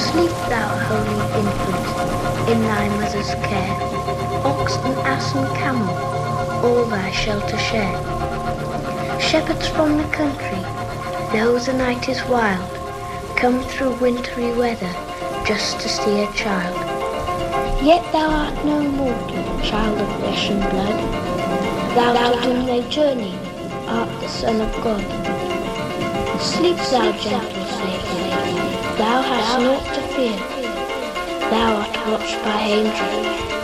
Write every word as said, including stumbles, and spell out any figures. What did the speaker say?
Sleep thou, holy infant, in thy mother's care. Ox and ass and camel, all thy shelter share. Shepherds from the country, though the night is wild, come through wintry weather just to see a child. Yet thou art no mortal, child of flesh and blood. Thou, thou to whom they journey, art the Son of God. Sleep thou, gentle slave, thou hast naught to fear. Thou art watched by angels,